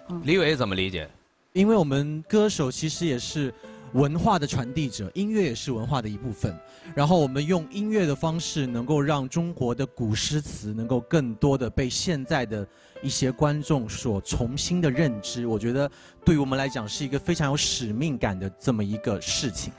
李伟怎么理解？ 因为我们歌手其实也是文化的传递者，音乐也是文化的一部分。然后我们用音乐的方式，能够让中国的古诗词能够更多的被现在的一些观众所重新的认知。我觉得对于我们来讲是一个非常有使命感的这么一个事情。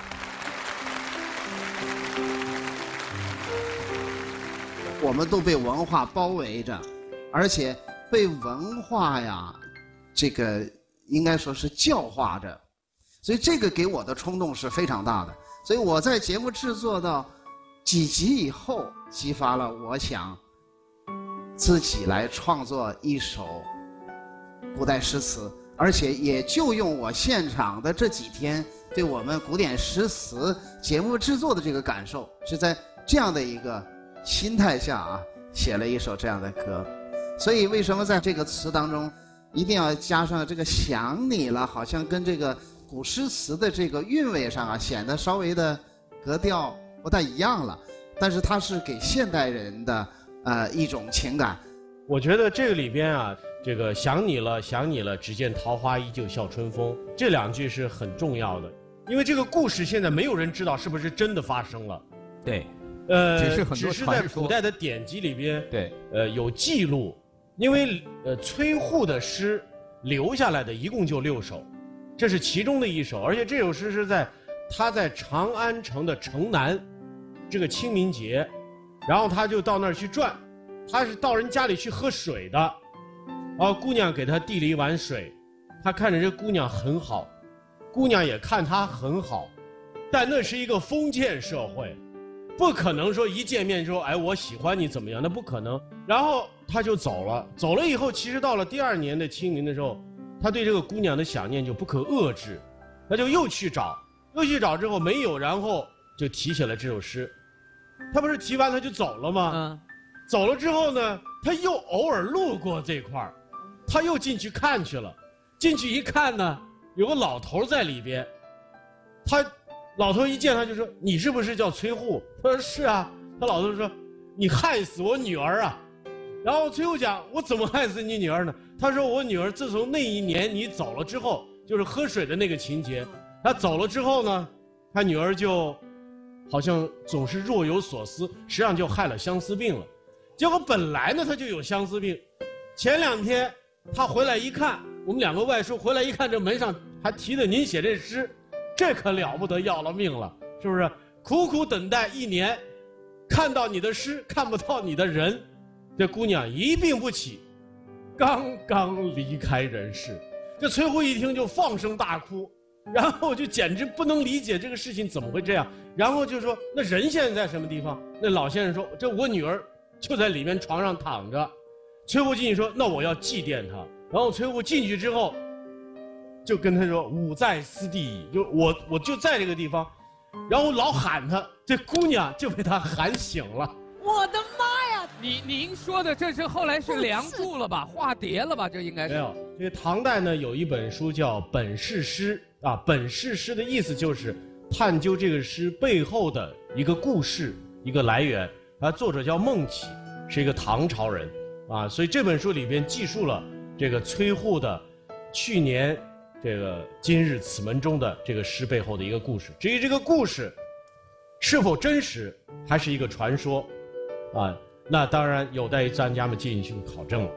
我们都被文化包围着，而且被文化呀，这个应该说是教化着，所以这个给我的冲动是非常大的。所以我在节目制作到几集以后，激发了我想自己来创作一首古代诗词，而且也就用我现场的这几天对我们古典诗词节目制作的这个感受，是在这样的一个心态下啊，写了一首这样的歌。所以为什么在这个词当中一定要加上这个想你了，好像跟这个古诗词的这个韵味上啊，显得稍微的格调不太一样了。但是它是给现代人的一种情感。 我觉得这个里边啊，这个想你了，想你了，只见桃花依旧笑春风，这两句是很重要的，因为这个故事现在没有人知道是不是真的发生了。 对。 只是在古代的典籍里边， 对， 有记录，因为崔护的诗留下来的一共就6首，这是其中的一首，而且这首诗是他在长安城的城南，这个清明节，然后他就到那儿去转，他是到人家里去喝水的，然后姑娘给他递了一碗水，他看着这姑娘很好，姑娘也看他很好，但那是一个封建社会。不可能说一见面说，哎，我喜欢你怎么样？那不可能。然后他就走了，走了以后，其实到了第2年的清明的时候，他对这个姑娘的想念就不可遏制，他就又去找之后没有，然后就提起了这首诗。他不是提完他就走了吗？走了之后呢，他又偶尔路过这块儿，他又进去看去了。进去一看呢，有个老头在里边，老头一见他就说：“你是不是叫崔护？”他说：“是啊。”他老头说：“你害死我女儿啊！”然后崔护讲：“我怎么害死你女儿呢？”他说：“我女儿自从那一年你走了之后，就是喝水的那个情节，她走了之后呢，她女儿就好像总是若有所思，实际上就害了相思病了。结果本来呢她就有相思病，前2天她回来一看，我们2个外叔回来一看，这门上还提着您写这诗。”这可了不得，要了命了，是不是？苦苦等待1年，看到你的诗，看不到你的人，这姑娘一病不起，刚刚离开人世。这崔护一听就放声大哭，然后就简直不能理解这个事情怎么会这样。然后就说：“那人现在在什么地方？”那老先生说：“这我女儿就在里面床上躺着。”崔护进去说：“那我要祭奠她。”然后崔护进去之后，就跟他说：“吾在斯地矣，就我就在这个地方。”然后老喊他，这姑娘就被他喊醒了。 我的妈呀！您说的这是后来是梁祝了吧？化蝶了吧？这应该是没有。这个唐代呢有一本书叫《本事诗》啊，《本事诗》的意思就是探究这个诗背后的一个故事、一个来源。啊，作者叫孟起，是一个唐朝人啊，所以这本书里边记述了这个崔护的去年。这个今日此门中的这个诗背后的一个故事，至于这个故事是否真实，还是一个传说，啊，那当然有待于专家们进一步考证了。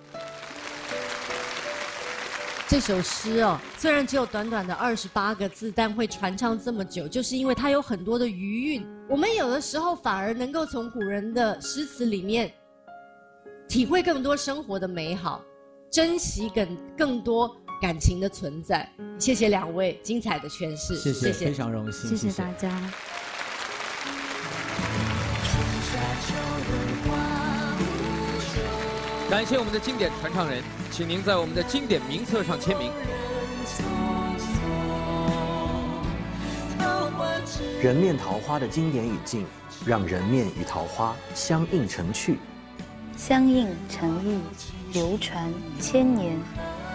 这首诗哦，虽然只有短短的28个字，但会传唱这么久，就是因为它有很多的余韵。我们有的时候反而能够从古人的诗词里面体会更多生活的美好，珍惜更多感情的存在。谢谢2位精彩的诠释， 谢谢，非常荣幸， 谢谢大家。 感谢我们的经典传唱人，请您在我们的经典名册上签名。 人面桃花的经典语境，让人面与桃花相映成趣， 相映成趣，流传千年。